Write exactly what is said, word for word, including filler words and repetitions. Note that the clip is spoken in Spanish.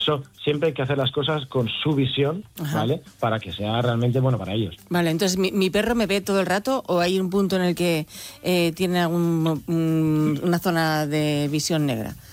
eso siempre hay que hacer las cosas con su visión, Ajá. ¿vale? Para que sea realmente bueno para ellos. Vale, entonces, ¿mi, mi perro me ve todo el rato o hay un punto en el que eh, tiene algún, un, una zona de visión negra?